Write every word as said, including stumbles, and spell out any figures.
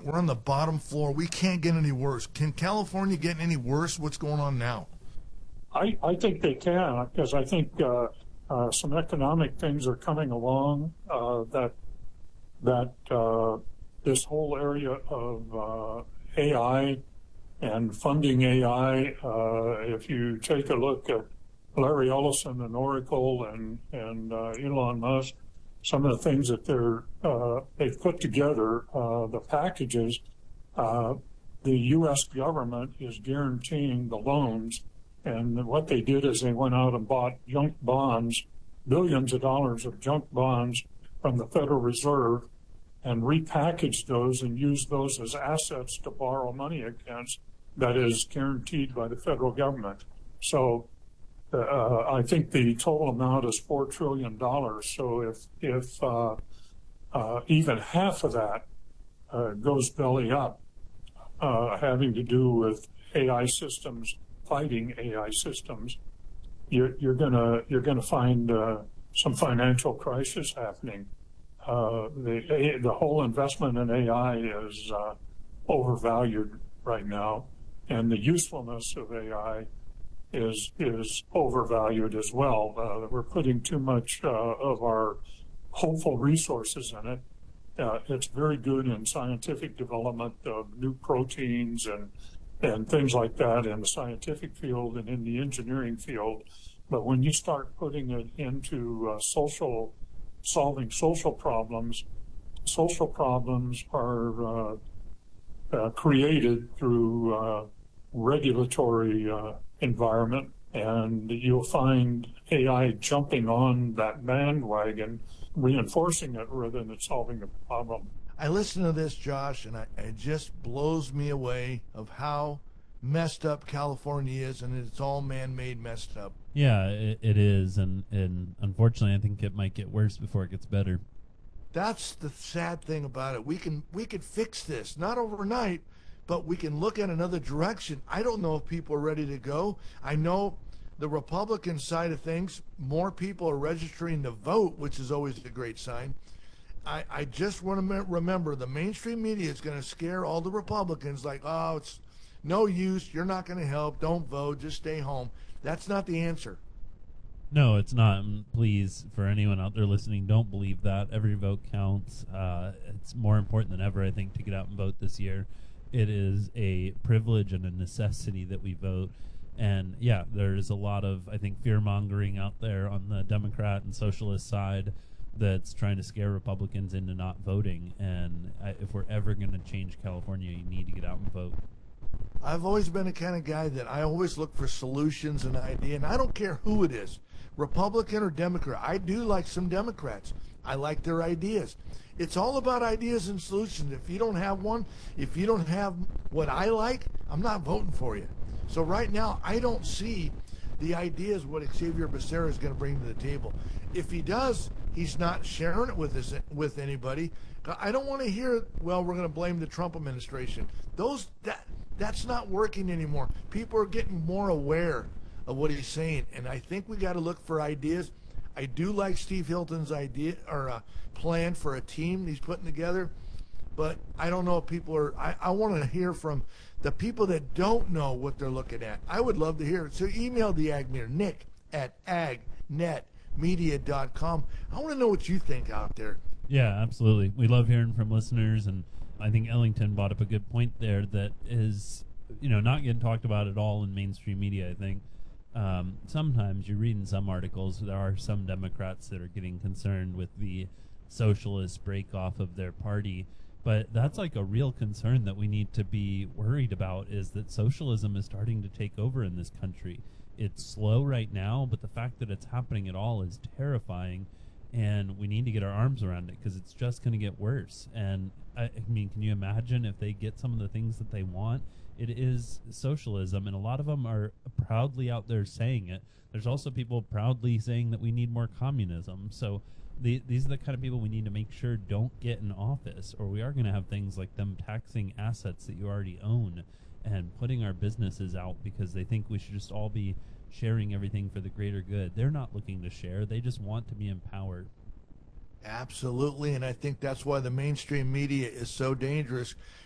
We're on the bottom floor. We can't get any worse. Can California get any worse? What's going on now? I, I think they can, because I think uh, uh, some economic things are coming along uh, that that uh, this whole area of uh, A I and funding A I. Uh, if you take a look at Larry Ellison and Oracle and and uh, Elon Musk, some of the things that they're uh, they've put together, uh, the packages, uh, the U S government is guaranteeing the loans. And what they did is they went out and bought junk bonds, billions of dollars of junk bonds from the Federal Reserve, and repackaged those and used those as assets to borrow money against that is guaranteed by the federal government. So uh, I think the total amount is four trillion dollars. So if, if uh, uh, even half of that uh, goes belly up, uh, having to do with A I systems, fighting A I systems, you're, you're gonna you're gonna find uh, some financial crisis happening. Uh, the the whole investment in A I is uh, overvalued right now, and the usefulness of A I is is overvalued as well. Uh, we're putting too much uh, of our hopeful resources in it. Uh, it's very good in scientific development of new proteins and and things like that in the scientific field and in the engineering field. But when you start putting it into uh, social, solving social problems, social problems are uh, uh, created through uh, regulatory uh, environment, and you'll find A I jumping on that bandwagon, reinforcing it rather than solving the problem. I listen to this, Josh, and I, it just blows me away of how messed up California is, and it's all man-made messed up. Yeah, it, it is, and, and unfortunately, I think it might get worse before it gets better. That's the sad thing about it. We can we could fix this, not overnight, but we can look at another direction. I don't know if people are ready to go. I know the Republican side of things, more people are registering to vote, which is always a great sign. I, I just want to remember the mainstream media is going to scare all the Republicans like, oh, it's no use. You're not going to help. Don't vote. Just stay home. That's not the answer. No, it's not. And please, for anyone out there listening, don't believe that. Every vote counts. Uh, it's more important than ever, I think, to get out and vote this year. It is a privilege and a necessity that we vote. And, yeah, there's a lot of, I think, fear-mongering out there on the Democrat and socialist side that's trying to scare Republicans into not voting. And I, if we're ever going to change California, you need to get out and vote. I've always been the kind of guy that I always look for solutions and idea, and I don't care who it is, Republican or Democrat. I do like some Democrats. I like their ideas. It's all about ideas and solutions. If you don't have one, if you don't have what I like, I'm not voting for you. So right now, I don't see the ideas what Xavier Becerra is going to bring to the table. If he does, he's not sharing it with us, with anybody. I don't want to hear, well, we're going to blame the Trump administration. Those that that's not working anymore. People are getting more aware of what he's saying, and I think we got to look for ideas. I do like Steve Hilton's idea or uh, plan for a team he's putting together, but I don't know if people are. I, I want to hear from the people that don't know what they're looking at. I would love to hear it. So email the Agmeter, Nick at agnet media dot com. I want to know what you think out there. Yeah, absolutely. We love hearing from listeners, and I think Ellington brought up a good point there that is, you know, not getting talked about at all in mainstream media, I think. Um, sometimes you're reading some articles, there are some Democrats that are getting concerned with the socialist break off of their party, but that's like a real concern that we need to be worried about, is that socialism is starting to take over in this country. It's slow right now, but the fact that it's happening at all is terrifying. And we need to get our arms around it, because it's just going to get worse. And I, I mean, can you imagine if they get some of the things that they want? It is socialism, and a lot of them are proudly out there saying it. There's also people proudly saying that we need more communism. So the, these are the kind of people we need to make sure don't get in office, or we are going to have things like them taxing assets that you already own and putting our businesses out because they think we should just all be sharing everything for the greater good. They're not looking to share. They just want to be empowered. Absolutely, and I think that's why the mainstream media is so dangerous.